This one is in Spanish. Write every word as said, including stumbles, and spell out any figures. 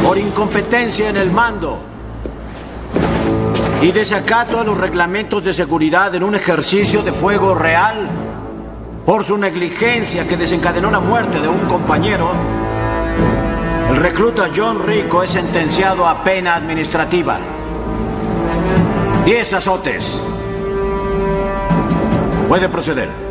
por incompetencia en el mando y desacato a los reglamentos de seguridad en un ejercicio de fuego real, por su negligencia que desencadenó la muerte de un compañero, el recluta John Rico es sentenciado a pena administrativa. Diez azotes. Puede proceder.